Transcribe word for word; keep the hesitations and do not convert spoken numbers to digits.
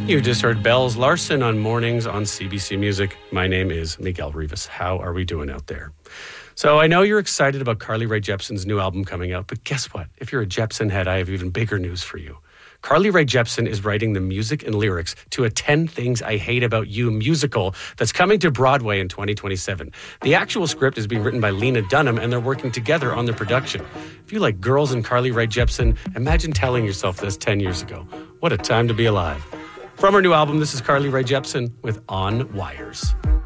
You just heard Bells Larson on Mornings on C B C Music. My name is Miguel Rivas. How are we doing out there? So I know you're excited about Carly Rae Jepsen's new album coming out, but guess what? If you're a Jepsen head, I have even bigger news for you. Carly Rae Jepsen is writing the music and lyrics to a ten Things I Hate About You musical that's coming to Broadway in twenty twenty-seven. The actual script is being written by Lena Dunham, and they're working together on the production. If you like girls and Carly Rae Jepsen, imagine telling yourself this ten years ago. What a time to be alive. From her new album, this is Carly Rae Jepsen with On Wires.